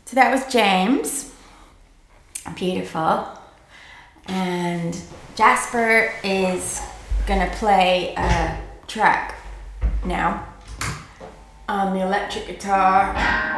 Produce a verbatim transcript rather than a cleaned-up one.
So that was James. Beautiful. And Jasper is gonna play a track now on the electric guitar.